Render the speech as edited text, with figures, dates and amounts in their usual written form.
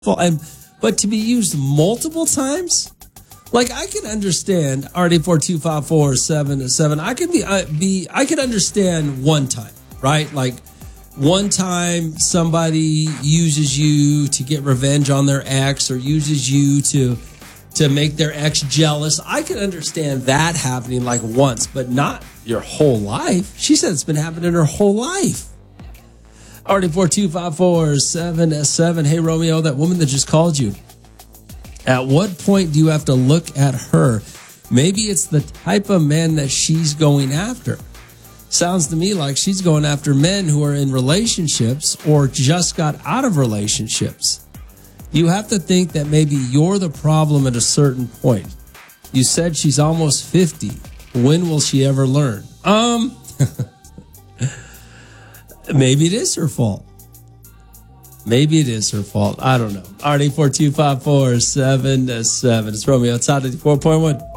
But to be used multiple times, like I can understand RD4254777. I can understand one time, right? Like one time somebody uses you to get revenge on their ex or uses you to make their ex jealous. I can understand that happening like once, but not your whole life. She said it's been happening her whole life. RD4254777. Hey, Romeo, that woman that just called you. At what point do you have to look at her? Maybe it's the type of man that she's going after. Sounds to me like she's going after men who are in relationships or just got out of relationships. You have to think that maybe you're the problem at a certain point. You said she's almost 50. When will she ever learn? Maybe it is her fault. Maybe it is her fault. I don't know. RD4254777. It's Romeo. It's out at 4.1.